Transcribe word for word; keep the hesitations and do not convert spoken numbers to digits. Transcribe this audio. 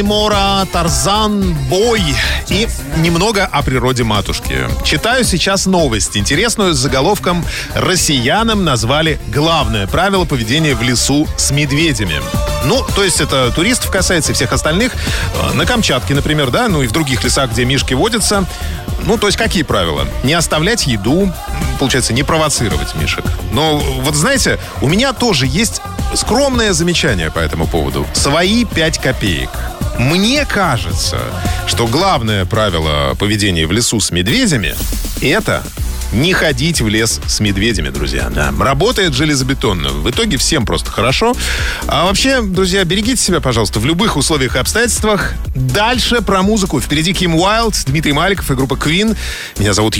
Мора, Тарзан, Бой и немного о природе матушки. Читаю сейчас новость, интересную, с заголовком «Россиянам назвали главное правило поведения в лесу с медведями». Ну, то есть это туристов касается и всех остальных. На Камчатке, например, да, ну и в других лесах, где мишки водятся. Ну, то есть какие правила? Не оставлять еду, получается, не провоцировать мишек. Но вот знаете, у меня тоже есть скромное замечание по этому поводу. Свои пять копеек. Мне кажется, что главное правило поведения в лесу с медведями — это не ходить в лес с медведями, друзья. Да. Работает железобетонно. В итоге всем просто хорошо. А вообще, друзья, берегите себя, пожалуйста, в любых условиях и обстоятельствах. Дальше про музыку. Впереди Ким Уайлд, Дмитрий Маликов и группа Queen. Меня зовут